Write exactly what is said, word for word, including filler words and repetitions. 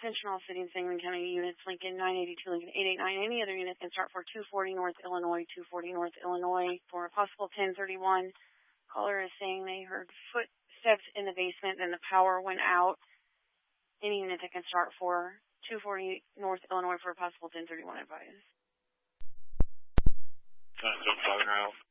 attention all City and Sangamon County units, Lincoln nine eighty-two, Lincoln eight eighty-nine. Any other unit can start for two forty North Illinois, two forty North Illinois for a possible ten thirty-one. Caller is saying they heard footsteps in the basement and the power went out. Any unit that can start for two forty North Illinois for a possible ten thirty-one advice. Southern Route.